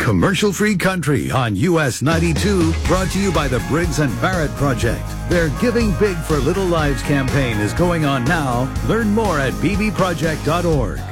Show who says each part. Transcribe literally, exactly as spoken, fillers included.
Speaker 1: Commercial-free country on U S ninety-two, brought to you by the Briggs and Barrett Project. Their Giving Big for Little Lives campaign is going on now. Learn more at b b project dot org.